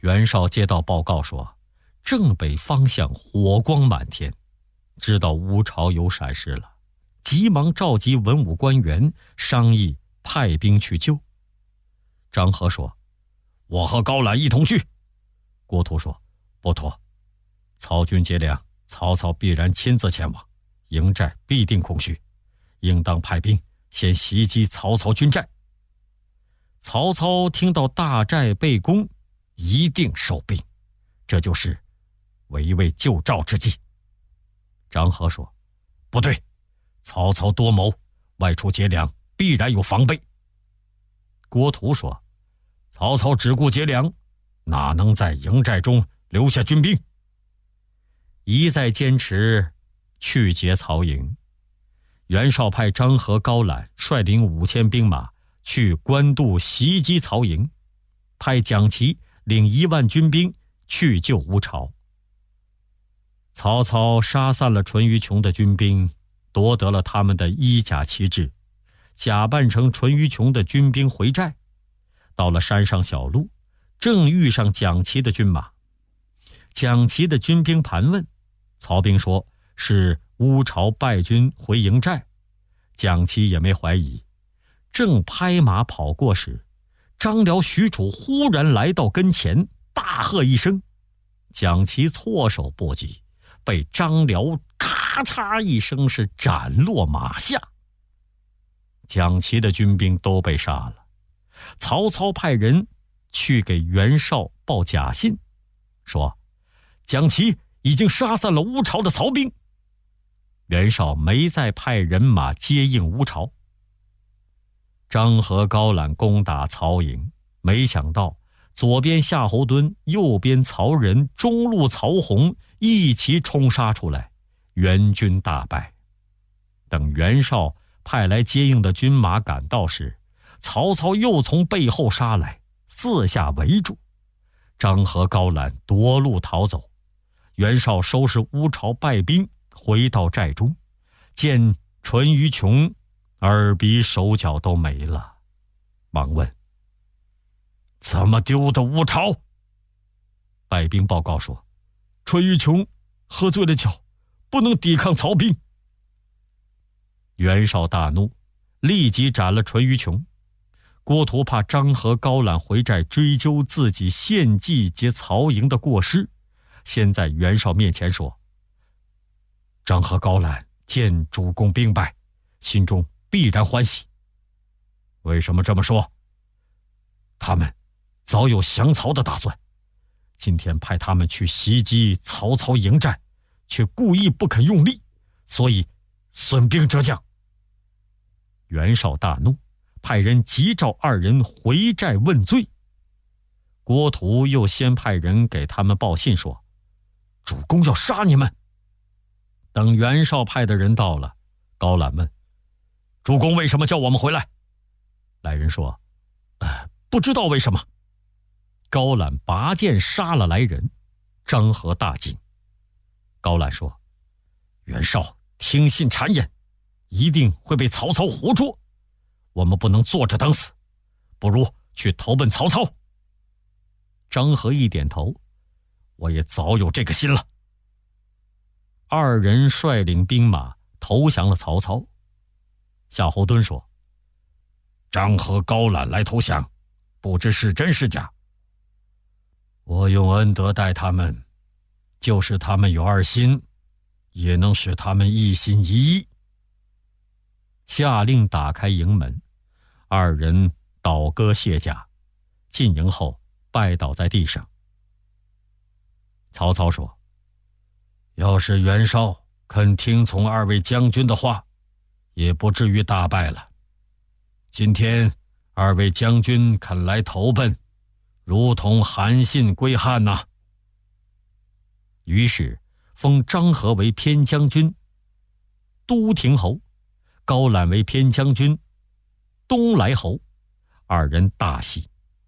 袁绍接到报告说，正北方向火光满天，知道乌巢有闪失了，急忙召集文武官员商议派兵去救。张合说，我和高览一同去。郭图说，不妥，曹军结粮，曹操必然亲自前往，营寨必定空虚，应当派兵先袭击曹操军寨。曹操听到大寨被攻，一定收兵，这就是围魏救赵之计。张合说，不对，曹操多谋，外出结粮必然有防备。郭图说，曹操只顾结粮，哪能在营寨中留下军兵？一再坚持去劫曹营。袁绍派张合、高览率领5000兵马去官渡袭击曹营，派蒋齐领1万军兵去救乌巢。曹操杀散了淳于琼的军兵，夺得了他们的衣甲旗帜，假扮成淳于琼的军兵回寨。到了山上小路，正遇上蒋齐的军马。蒋齐的军兵盘问，曹兵说是乌巢败军回营寨。蒋齐也没怀疑，正拍马跑过时，张辽、许褚忽然来到跟前，大喝一声，蒋齐措手不及，被张辽咔嚓一声是斩落马下。蒋齐的军兵都被杀了。曹操派人去给袁绍报假信，说蒋齐已经杀散了乌巢的曹兵。袁绍没再派人马接应乌巢。张合、高览攻打曹营，没想到左边夏侯惇，右边曹仁，中路曹洪一齐冲杀出来，袁军大败。等袁绍派来接应的军马赶到时，曹操又从背后杀来，四下围住。张合、高览夺路逃走。袁绍收拾乌巢败兵，回到寨中，见淳于琼耳鼻手脚都没了，忙问，怎么丢的乌巢？败兵报告说，淳于琼喝醉了酒，不能抵抗曹兵。袁绍大怒，立即斩了淳于琼。郭图怕张合、高览回寨追究自己献计劫曹营的过失，先在袁绍面前说，张合、高览见主公兵败，心中必然欢喜。为什么这么说？他们早有降曹的打算，今天派他们去袭击曹操营寨，却故意不肯用力，所以损兵折将。袁绍大怒，派人急召2人回寨问罪。郭图又先派人给他们报信说，主公要杀你们。等袁绍派的人到了，高览问，主公为什么叫我们回来？来人说，不知道为什么。高览拔剑杀了来人。张合大惊。高览说，袁绍听信谗言，一定会被曹操活捉，我们不能坐着等死，不如去投奔曹操。张合一点头，我也早有这个心了。2人率领兵马投降了曹操。夏侯惇说，张合、高览来投降，不知是真是假。我用恩德待他们，就是他们有2心，也能使他们一心一意。下令打开营门，2人倒戈卸甲，进营后拜倒在地上。曹操说，要是袁绍肯听从2位将军的话，也不至于大败了。今天2位将军肯来投奔，如同韩信归汉呐。于是封张合为偏将军、都亭侯，高览为偏将军、东莱侯，2人大喜。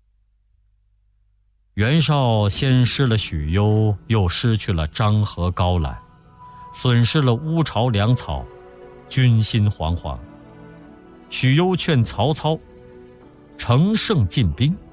袁绍先失了许攸，又失去了张合、高览，损失了乌巢粮草，军心惶惶。许攸劝曹操乘胜进兵，